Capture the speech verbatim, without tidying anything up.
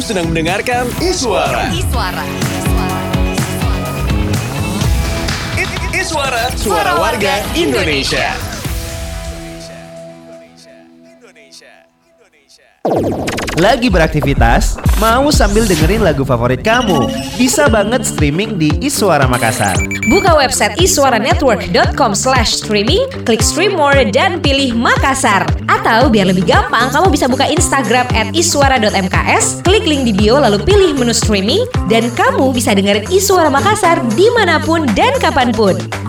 sedang mendengarkan Iswara. Iswara. Iswara, suara warga Indonesia. Lagi beraktivitas? Mau sambil dengerin lagu favorit kamu? Bisa banget streaming di Iswara Makassar. Buka website iswaranetwork dot com slash streaming, klik stream more dan pilih Makassar. Atau biar lebih gampang, kamu bisa buka Instagram at iswara dot m k s, klik link di bio lalu pilih menu streaming, dan kamu bisa dengerin Iswara Makassar dimanapun dan kapanpun.